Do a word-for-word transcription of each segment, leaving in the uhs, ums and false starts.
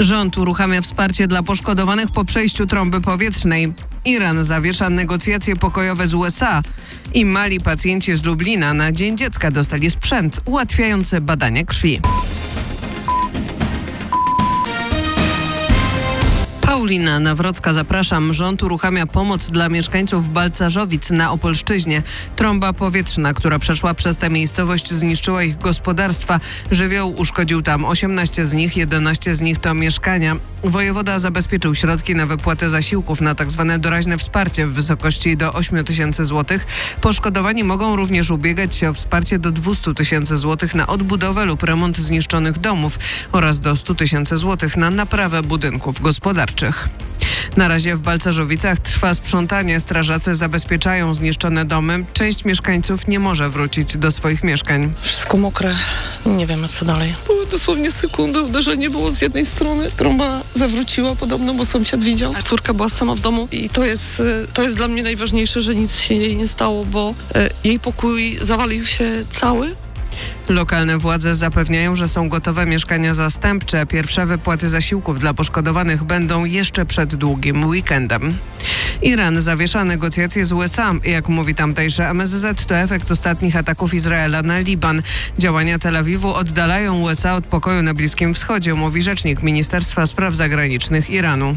Rząd uruchamia wsparcie dla poszkodowanych po przejściu trąby powietrznej. Iran zawiesza negocjacje pokojowe z U S A i mali pacjenci z Lublina na Dzień Dziecka dostali sprzęt ułatwiający badania krwi. Paulina Nawrocka, zapraszam. Rząd uruchamia pomoc dla mieszkańców Balcarzowic na Opolszczyźnie. Trąba powietrzna, która przeszła przez tę miejscowość, zniszczyła ich gospodarstwa. Żywioł uszkodził tam osiemnaście z nich, jedenaście z nich to mieszkania. Wojewoda zabezpieczył środki na wypłatę zasiłków na tzw. doraźne wsparcie w wysokości do ośmiu tysięcy złotych. Poszkodowani mogą również ubiegać się o wsparcie do dwustu tysięcy złotych na odbudowę lub remont zniszczonych domów oraz do stu tysięcy złotych na naprawę budynków gospodarczych. Na razie w Balcarzowicach trwa sprzątanie. Strażacy zabezpieczają zniszczone domy. Część mieszkańców nie może wrócić do swoich mieszkań. Wszystko mokre. Nie wiemy, co dalej. Były dosłownie sekundy. Uderzenie było z jednej strony. Trąba zawróciła podobno, bo sąsiad widział. A córka była sama w domu i to jest, to jest dla mnie najważniejsze, że nic się jej nie stało, bo jej pokój zawalił się cały. Lokalne władze zapewniają, że są gotowe mieszkania zastępcze. Pierwsze wypłaty zasiłków dla poszkodowanych będą jeszcze przed długim weekendem. Iran zawiesza negocjacje z U S A. Jak mówi tamtejsze M S Z, to efekt ostatnich ataków Izraela na Liban. Działania Tel Awiwu oddalają U S A od pokoju na Bliskim Wschodzie, mówi rzecznik Ministerstwa Spraw Zagranicznych Iranu.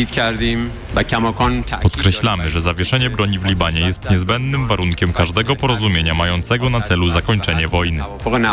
Podkreślamy, że zawieszenie broni w Libanie jest niezbędnym warunkiem każdego porozumienia mającego na celu zakończenie wojny.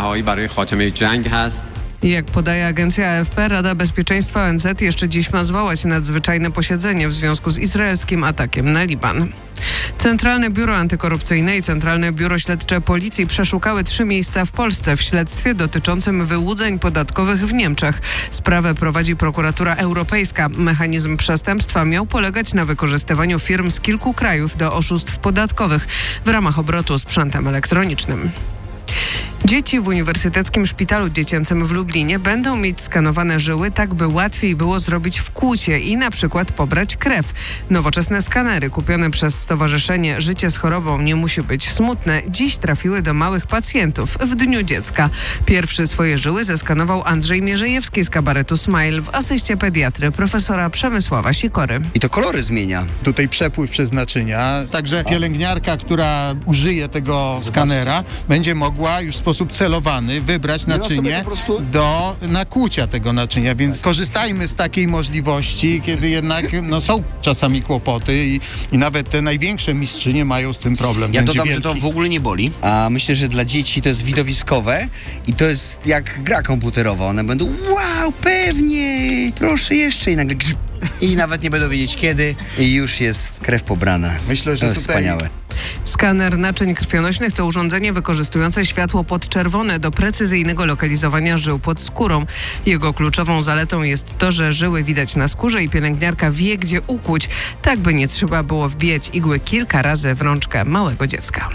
Jak podaje agencja A F P, Rada Bezpieczeństwa O N Z jeszcze dziś ma zwołać nadzwyczajne posiedzenie w związku z izraelskim atakiem na Liban. Centralne Biuro Antykorupcyjne i Centralne Biuro Śledcze Policji przeszukały trzy miejsca w Polsce w śledztwie dotyczącym wyłudzeń podatkowych w Niemczech. Sprawę prowadzi prokuratura europejska. Mechanizm przestępstwa miał polegać na wykorzystywaniu firm z kilku krajów do oszustw podatkowych w ramach obrotu sprzętem elektronicznym. Dzieci w Uniwersyteckim Szpitalu Dziecięcym w Lublinie będą mieć skanowane żyły, tak by łatwiej było zrobić wkłucie i na przykład pobrać krew. Nowoczesne skanery kupione przez Stowarzyszenie Życie z chorobą nie musi być smutne dziś trafiły do małych pacjentów w Dniu Dziecka. Pierwszy swoje żyły zeskanował Andrzej Mierzejewski z kabaretu Smile w asyście pediatry profesora Przemysława Sikory. I to kolory zmienia. Tutaj przepływ przez naczynia. Także pielęgniarka, która użyje tego skanera, będzie mogła już w sposób celowany wybrać naczynie do nakłucia tego naczynia, więc korzystajmy z takiej możliwości, kiedy jednak no, są czasami kłopoty i, i nawet te największe mistrzynie mają z tym problem. Ja Będzie dodam, wielki. że to w ogóle nie boli, a myślę, że dla dzieci to jest widowiskowe i to jest jak gra komputerowa. One będą wow, pewnie, proszę jeszcze i nagle i nawet nie będą wiedzieć kiedy i już jest krew pobrana. Myślę, że to jest tutaj... wspaniałe. Skaner naczyń krwionośnych to urządzenie wykorzystujące światło podczerwone do precyzyjnego lokalizowania żył pod skórą. Jego kluczową zaletą jest to, że żyły widać na skórze i pielęgniarka wie, gdzie ukłuć, tak by nie trzeba było wbijać igły kilka razy w rączkę małego dziecka.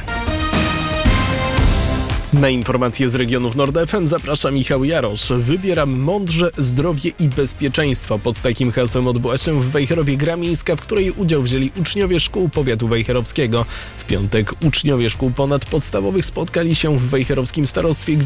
Na informacje z regionów Nord F M zaprasza Michał Jarosz. Wybieram mądrze, zdrowie i bezpieczeństwo. Pod takim hasłem odbyła się w Wejherowie gra miejska, w której udział wzięli uczniowie szkół powiatu wejherowskiego. W piątek uczniowie szkół ponadpodstawowych spotkali się w wejherowskim starostwie,